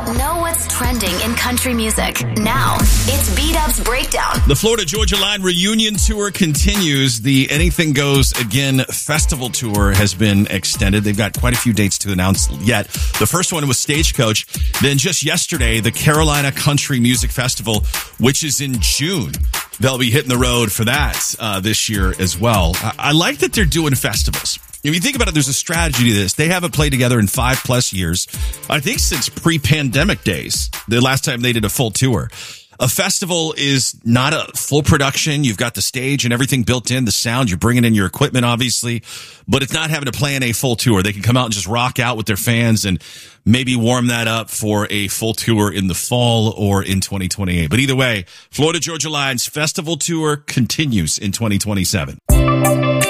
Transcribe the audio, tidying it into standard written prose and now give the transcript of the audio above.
Know what's trending in country music. Now, it's B-Dub's Breakdown. The Florida Georgia Line reunion tour continues. The Anything Goes Again festival tour has been extended. They've got quite a few dates to announce yet. The first one was Stagecoach. Then just yesterday, the Carolina Country Music Festival, which is in June. They'll be hitting the road for that this year as well. I like that they're doing festivals. If you think about it, there's a strategy to this. They haven't played together in 5+ years. I think since pre-pandemic days, the last time they did a full tour. A festival is not a full production. You've got the stage and everything built in, the sound. You're bringing in your equipment, obviously. But it's not having to plan a full tour. They can come out and just rock out with their fans and maybe warm that up for a full tour in the fall or in 2028. But either way, Florida Georgia Line's festival tour continues in 2027.